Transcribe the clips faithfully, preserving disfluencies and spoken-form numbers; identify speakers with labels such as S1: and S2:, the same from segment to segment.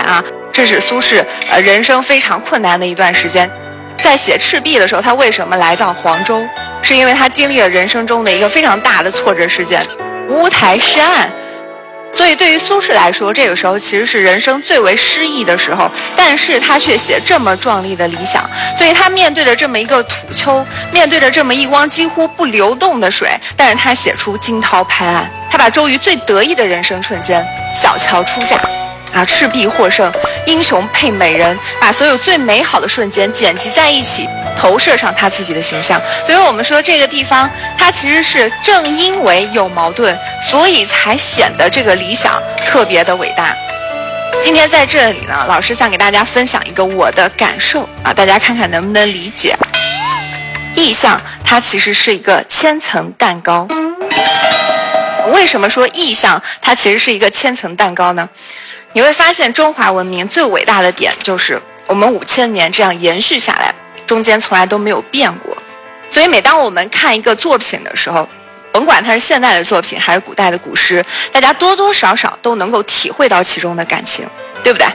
S1: 啊，这是苏轼呃人生非常困难的一段时间。在写《赤壁》的时候，他为什么来到黄州？是因为他经历了人生中的一个非常大的挫折事件——乌台诗案。所以对于苏轼来说，这个时候其实是人生最为失意的时候，但是他却写这么壮丽的理想。所以他面对着这么一个土丘，面对着这么一汪几乎不流动的水，但是他写出惊涛拍岸。他把周瑜最得意的人生瞬间，小乔出嫁啊，赤壁获胜，英雄配美人，把所有最美好的瞬间剪辑在一起，投射上他自己的形象。所以我们说这个地方，它其实是正因为有矛盾，所以才显得这个理想特别的伟大。今天在这里呢，老师想给大家分享一个我的感受啊，大家看看能不能理解。意象它其实是一个千层蛋糕。为什么说意象它其实是一个千层蛋糕呢？你会发现中华文明最伟大的点就是我们五千年这样延续下来，中间从来都没有变过。所以每当我们看一个作品的时候，甭管它是现代的作品还是古代的古诗，大家多多少少都能够体会到其中的感情，对不对？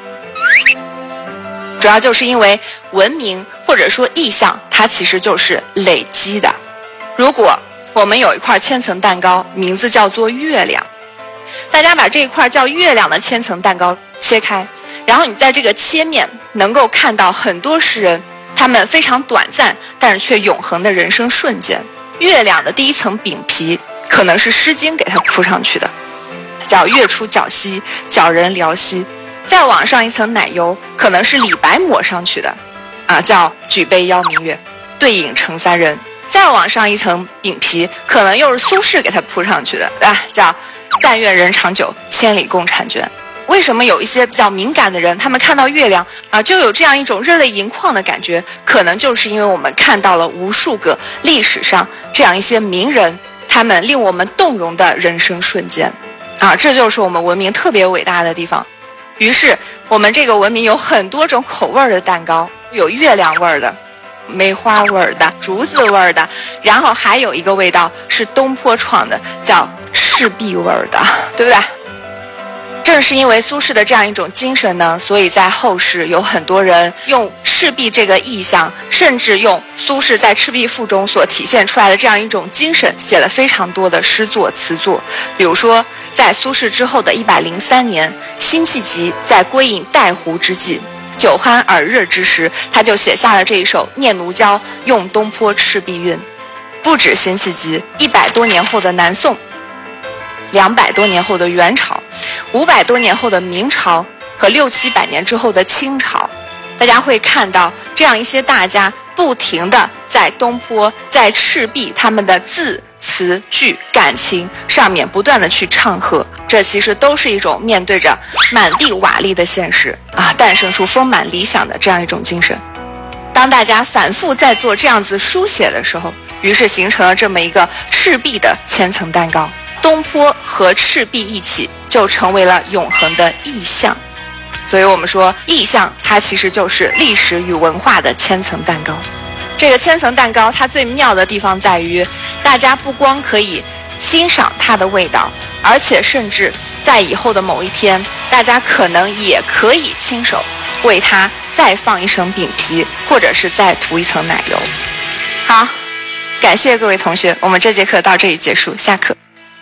S1: 主要就是因为文明或者说意象，它其实就是累积的。如果我们有一块千层蛋糕，名字叫做月亮，大家把这一块叫月亮的千层蛋糕切开，然后你在这个切面能够看到很多诗人他们非常短暂但是却永恒的人生瞬间。月亮的第一层饼皮可能是《诗经》给它铺上去的，叫月出皎兮，皎人寥兮。再往上一层奶油可能是李白抹上去的啊，叫举杯邀明月，对影成三人。再往上一层饼皮可能又是苏轼给它铺上去的，对吧？叫但愿人长久，千里共婵娟。为什么有一些比较敏感的人，他们看到月亮啊，就有这样一种热泪盈眶的感觉？可能就是因为我们看到了无数个历史上这样一些名人，他们令我们动容的人生瞬间啊，这就是我们文明特别伟大的地方。于是我们这个文明有很多种口味的蛋糕，有月亮味的、梅花味的、竹子味的，然后还有一个味道是东坡创的，叫赤壁味的，对不对？正是因为苏轼的这样一种精神呢，所以在后世有很多人用赤壁这个意象，甚至用苏轼在《赤壁赋》中所体现出来的这样一种精神，写了非常多的诗作词作。比如说在苏轼之后的一百零三年，辛弃疾在归隐带湖之际，酒酣耳热之时，他就写下了这一首《念奴娇·用东坡赤壁韵》。不止辛弃疾，一百多年后的南宋，两百多年后的元朝，五百多年后的明朝和六七百年之后的清朝，大家会看到这样一些大家不停地在东坡、在赤壁他们的字词句感情上面不断地去唱和，这其实都是一种面对着满地瓦砾的现实啊，诞生出丰满理想的这样一种精神。当大家反复在做这样子书写的时候，于是形成了这么一个赤壁的千层蛋糕。东坡和赤壁一起就成为了永恒的意象。所以我们说意象它其实就是历史与文化的千层蛋糕。这个千层蛋糕它最妙的地方在于，大家不光可以欣赏它的味道，而且甚至在以后的某一天，大家可能也可以亲手为它再放一层饼皮，或者是再涂一层奶油。好，感谢各位同学，我们这节课到这里结束，下课。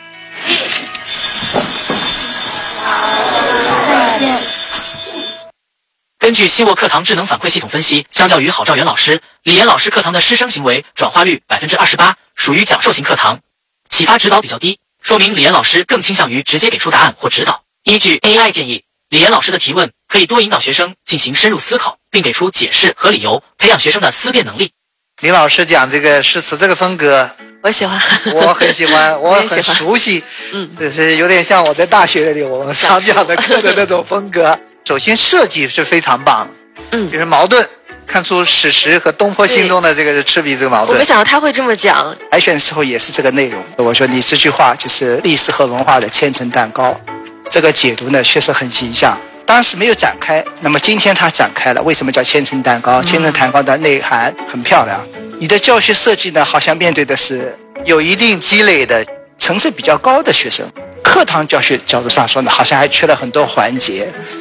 S2: 根据希沃课堂智能反馈系统分析，相较于郝兆元老师、李岩老师课堂的师生行为转化率 百分之二十八， 属于讲授型课堂，启发指导比较低，说明李岩老师更倾向于直接给出答案或指导。依据 A I 建议，李岩老师的提问可以多引导学生进行深入思考，并给出解释和理由，培养学生的思辨能力。
S3: 李老师讲这个诗词这个风格，
S1: 我喜欢，
S3: 我很喜欢，我很熟悉，嗯，就是有点像我在大学里我们常讲的课的那种风格。首先设计是非常棒，嗯，就是矛盾，看出史实和东坡心中的这个赤壁这个矛盾。
S4: 我没想到他会这么讲。
S3: 海选的时候也是这个内容，我说你这句话就是历史和文化的千层蛋糕，这个解读呢确实很形象。当时没有展开，那么今天它展开了。为什么叫千层蛋糕？千层蛋糕的内涵很漂亮。你的教学设计呢，好像面对的是有一定积累的层次比较高的学生。课堂教学角度上说呢，好像还缺了很多环节，